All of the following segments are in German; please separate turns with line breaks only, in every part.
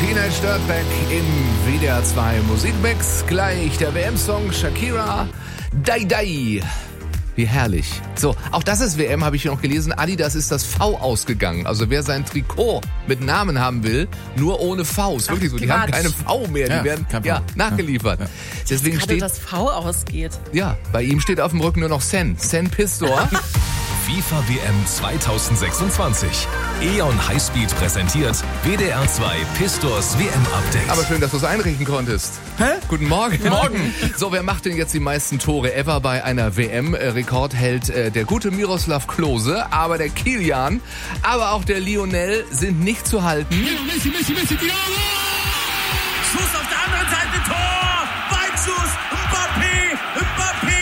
Teenage Dirtbag im WDR 2 Musikmix. Gleich der WM-Song Shakira, Dai Dai. Wie herrlich. So, auch das ist WM, habe ich hier noch gelesen. Adidas ist das V ausgegangen. Also wer sein Trikot mit Namen haben will, nur ohne V. Ist wirklich so. Die haben keine V mehr. Die werden nachgeliefert.
Ja.
Deswegen steht
das V ausgeht.
Ja, bei ihm steht auf dem Rücken nur noch Sen Pistor.
FIFA WM 2026. E.ON Highspeed präsentiert WDR 2 Pistors WM-Update.
Aber schön, dass du es einrichten konntest.
Hä?
Guten Morgen.
Guten Morgen.
So, wer macht denn jetzt die meisten Tore ever bei einer WM? Rekord hält der gute Miroslav Klose, aber der Kilian, aber auch der Lionel sind nicht zu halten.
Messi, Tirado! Schuss auf der anderen Seite, Tor! Weitschuss, Mbappé!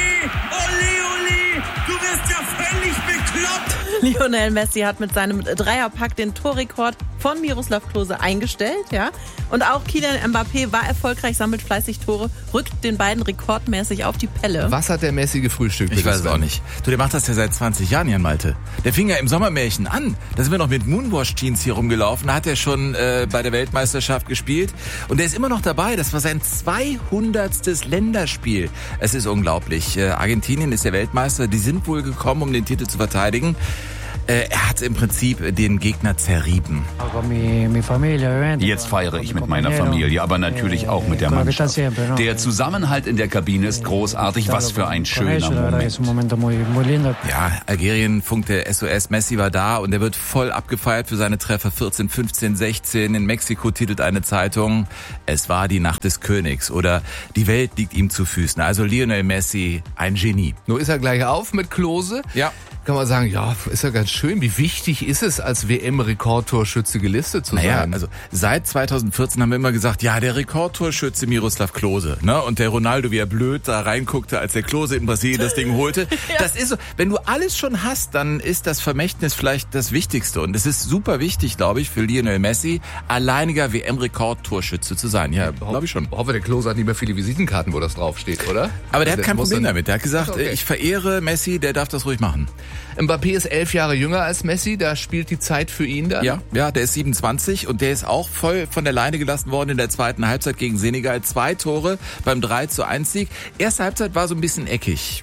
Oli, du wirst ja völlig bekloppt!
Lionel Messi hat mit seinem Dreierpack den Torrekord von Miroslav Klose eingestellt, ja. Und auch Kylian Mbappé war erfolgreich, sammelt fleißig Tore, rückt den beiden rekordmäßig auf die Pelle.
Was hat der Messi gefrühstückt?
Ich weiß es auch nicht. Du, der macht das ja seit 20 Jahren, Jan Malte. Der fing ja im Sommermärchen an. Da sind wir noch mit Moonwash-Jeans hier rumgelaufen. Da hat er schon bei der Weltmeisterschaft gespielt. Und der ist immer noch dabei. Das war sein 200. Länderspiel. Es ist unglaublich. Argentinien ist der Weltmeister. Die sind wohl gekommen, um den Titel zu verteidigen. Er hat im Prinzip den Gegner zerrieben.
Jetzt feiere ich mit meiner Familie, aber natürlich auch mit der Mannschaft. Der Zusammenhalt in der Kabine ist großartig. Was für ein schöner Moment.
Ja, Algerien funkte SOS. Messi war da und er wird voll abgefeiert für seine Treffer 14, 15, 16. In Mexiko titelt eine Zeitung, es war die Nacht des Königs oder die Welt liegt ihm zu Füßen. Also Lionel Messi, ein Genie.
Nur ist er gleich auf mit Klose.
Ja.
Kann man sagen, ja, ist ja ganz schön. Wie wichtig ist es, als WM-Rekordtorschütze gelistet zu sein?
Naja, also seit 2014 haben wir immer gesagt, ja, der Rekordtorschütze Miroslav Klose, ne? Und der Ronaldo, wie er blöd da reinguckte, als der Klose in Brasilien das Ding holte. Ja. Das ist so, wenn du alles schon hast, dann ist das Vermächtnis vielleicht das Wichtigste. Und es ist super wichtig, glaube ich, für Lionel Messi, alleiniger WM-Rekordtorschütze zu sein. Ja, glaube ich schon.
Ich hoffe, der Klose hat nicht mehr viele Visitenkarten, wo das draufsteht, oder?
Aber der hat kein Problem damit. Der hat gesagt, okay, ich verehre Messi, der darf das ruhig machen.
Mbappé ist 11 Jahre jünger als Messi, da spielt die Zeit für ihn dann?
Ja, der ist 27 und der ist auch voll von der Leine gelassen worden in der zweiten Halbzeit gegen Senegal. 2 Tore beim 3:1 Sieg. Erste Halbzeit war so ein bisschen eckig.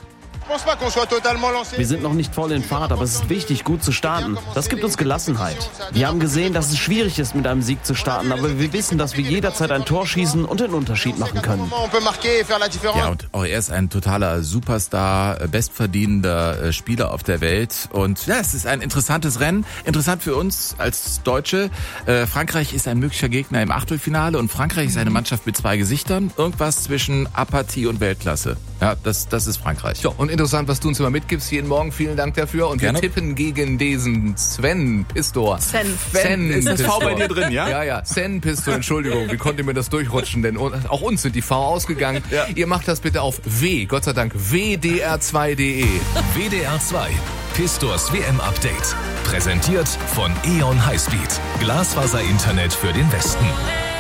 Wir sind noch nicht voll in Fahrt, aber es ist wichtig, gut zu starten. Das gibt uns Gelassenheit. Wir haben gesehen, dass es schwierig ist, mit einem Sieg zu starten, aber wir wissen, dass wir jederzeit ein Tor schießen und den Unterschied machen können.
Ja, und auch er ist ein totaler Superstar, bestverdienender Spieler auf der Welt. Und ja, es ist ein interessantes Rennen. Interessant für uns als Deutsche. Frankreich ist ein möglicher Gegner im Achtelfinale und Frankreich ist eine Mannschaft mit 2 Gesichtern. Irgendwas zwischen Apathie und Weltklasse. Ja, das ist Frankreich.
Ja, und interessant, was du uns immer mitgibst jeden Morgen. Vielen Dank dafür. Und
gerne.
Wir tippen gegen diesen Sven Pistor.
Sven.
Ist das V bei dir drin, ja?
Ja. Sven Pistor, Entschuldigung. Wie konnte mir das durchrutschen? Denn auch uns sind die V ausgegangen. Ja. Ihr macht das bitte auf Gott sei Dank, WDR2.de.
WDR 2 Pistors WM-Update. Präsentiert von E.ON Highspeed. Glasfaser-Internet für den Westen.